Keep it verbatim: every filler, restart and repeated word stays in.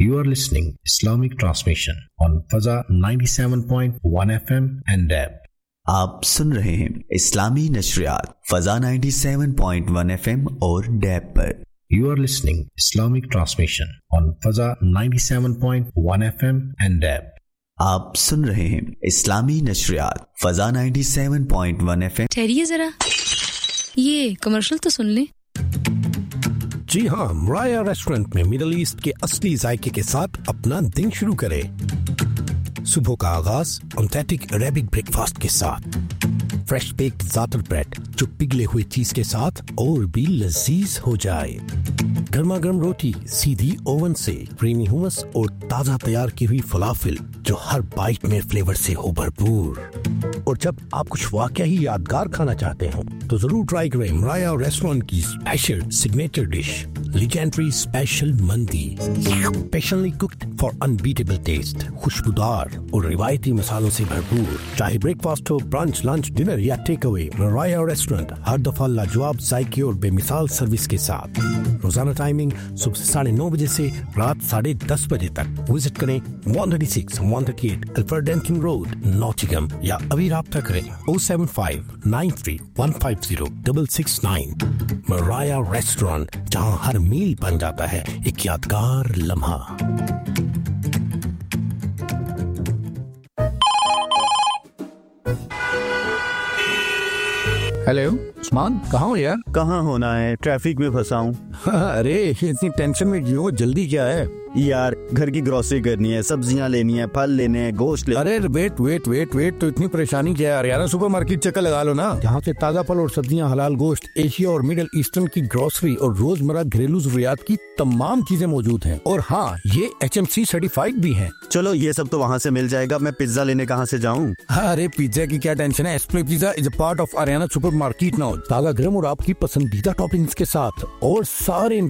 You are listening Islamic Transmission on Faza ninety-seven point one F M and D A B. आप सुन रहे हैं इस्लामी नशरियात फजा सत्तानवे point एक F M और dab पर। You are listening Islamic Transmission on Faza ninety-seven point one F M and D A B. आप सुन रहे हैं इस्लामी नशरियात फजा सत्तानवे पॉइंट एक एफ एम। ठहरिए जरा, ये कमर्शियल तो सुन ले। जी हाँ, मराया रेस्टोरेंट में मिडिल ईस्ट के असली जायके के साथ अपना दिन शुरू करें। सुबह का आगाज ऑथेंटिक अरेबिक ब्रेकफास्ट के साथ, फ्रेश बेक्ड ज़ातर ब्रेड जो पिघले हुए चीज के साथ और भी लजीज हो जाए, गर्मा गर्म रोटी सीधी ओवन से, क्रीमी हुमस और ताजा तैयार की हुई फलाफिल जो हर बाइट में फ्लेवर से हो भरपूर। और जब आप कुछ वाकई ही यादगार खाना चाहते हो तो जरूर ट्राई करें मराया रेस्टोरेंट की special signature dish legendary special मंदी, specially cooked for unbeatable test, खुशबूदार और रिवायती मसालों से भरपूर। चाहे ब्रेकफास्ट हो, ब्रंच, लंच, डिनर या टेक अवे, मराया रेस्टोरेंट हर दफा लाजवाब जायके और बेमिसाल सर्विस के साथ। रोजाना टाइमिंग सुबह साढ़े नौ बजे से रात साढ़े दस बजे तक। विजिट करें one thirty-six, one thirty-eight Alfred डेंकिन road, Nottingham, या अभी राब्ता करें oh seven five nine three one five zero six six nine। मराया restaurant, जहां हर मील बन जाता है एक यादगार लम्हा। हेलो उस्मान, कहाँ हो यार? कहाँ होना है, ट्रैफिक में फंसा हूँ। अरे इतनी टेंशन में क्यों? जल्दी क्या है? यार घर की ग्रोसरी करनी है, सब्जियां लेनी है, फल लेने हैं, गोश्त ले। अरे वेट वेट वेट वेट तो इतनी परेशानी क्या है यार? यार सुपरमार्केट चक्कर लगा लो ना, जहाँ से ताजा फल और सब्जियां, हलाल गोश्त, एशिया और मिडिल ईस्टर्न की ग्रोसरी और रोजमर्रा घरेलू जरूरियात की तमाम चीजें मौजूद हैं। और हाँ, ये एच एम सी सर्टिफाइड भी है। चलो ये सब तो वहाँ से मिल जाएगा, मैं पिज्जा लेने कहाँ से जाऊँ? अरे पिज्जा की क्या टेंशन है, एस्प्ले pizza is a part of Ariana supermarket now. ताजा गर्म और आपकी पसंदीदा टॉपिंग्स के साथ और सारे